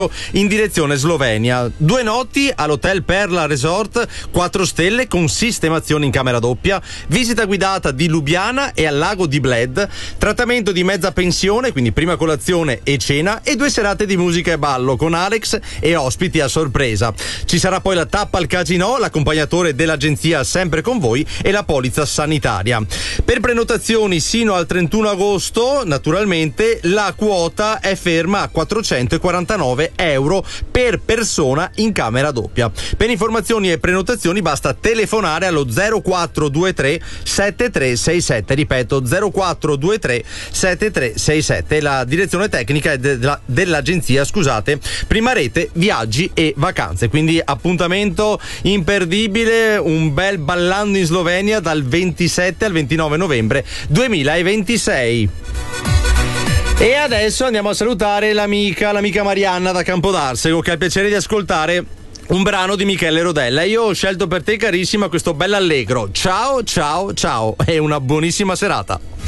in direzione Slovenia. 2 notti all'Hotel Perla Resort 4 stelle con sistemazione in camera doppia, visita guidata di Lubiana e al lago di Bled, trattamento di mezza pensione, quindi prima colazione e cena, e 2 serate di musica e ballo con Alex e ospiti a sorpresa. Ci sarà poi la tappa al casino, l'accompagnatore dell'agenzia sempre con voi e la polizza sanitaria. Per prenotazioni sino al 31 agosto, naturalmente, la quota è ferma a 449 euro per persona in camera doppia. Per informazioni e prenotazioni basta telefonare allo 0423 7367, ripeto 0423 7367. La direzione tecnica è dell'agenzia, scusate, Prima Rete Viaggi e Vacanze. Quindi appuntamento imperdibile, un bel ballando in Slovenia dal 27 al 29 novembre 2026. E adesso andiamo a salutare l'amica Marianna da Campodarsego, che ha il piacere di ascoltare un brano di Michele Rodella. Io ho scelto per te, carissima, questo bell'allegro. Ciao ciao ciao e una buonissima serata.